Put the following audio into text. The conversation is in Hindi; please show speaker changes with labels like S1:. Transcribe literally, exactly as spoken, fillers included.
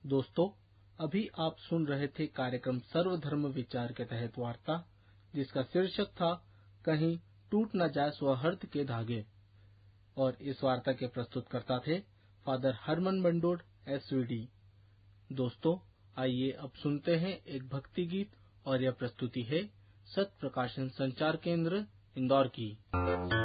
S1: दोस्तों, अभी आप सुन रहे थे कार्यक्रम सर्वधर्म विचार के तहत वार्ता, जिसका शीर्षक था कहीं टूट न जाए स्वहर्त के धागे। और इस वार्ता के प्रस्तुतकर्ता थे फादर हरमन बंडोड एसवीडी। दोस्तों, आइए अब सुनते हैं एक भक्ति गीत, और यह प्रस्तुति है सत्य प्रकाशन संचार केंद्र इंदौर की।